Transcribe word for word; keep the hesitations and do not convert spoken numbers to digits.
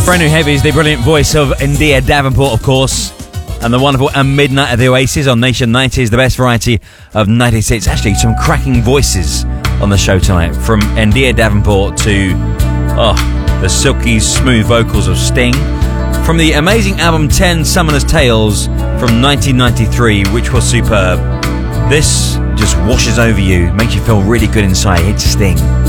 Brand new heavies, the brilliant voice of India Davenport, of course, and the wonderful And Midnight of the Oasis on Nation nineties, the best variety of ninety-six. Actually, some cracking voices on the show tonight, from India Davenport to oh, the silky smooth vocals of Sting, from the amazing album ten Summoner's Tales from nineteen ninety-three, which was superb. This just washes over you, makes you feel really good inside. It's Sting.